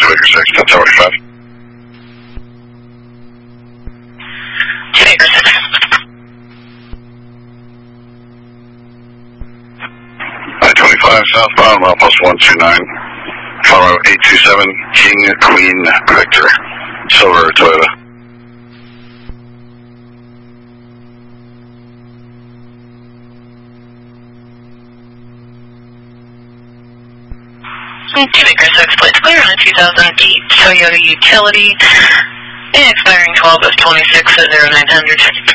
Acre 6, that's Tower 5. 2 Acre 6. I-25 southbound, milepost 129. Follow 827, King, Queen, Victor. Silver, Toyota. Two Acre 6, plates clear on a 2008 Toyota Utility, expiring 12 of 26 at 0900.